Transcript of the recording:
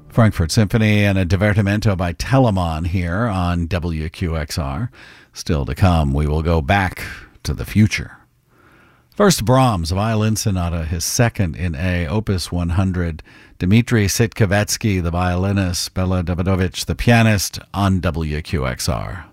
Frankfurt Symphony and a divertimento by Telemann here on WQXR. Still to come, we will go back to the future. First, Brahms, Violin Sonata, his second in A, Opus 100. Dmitri Sitkevetsky, the violinist, Bela Davidovich, the pianist, on WQXR.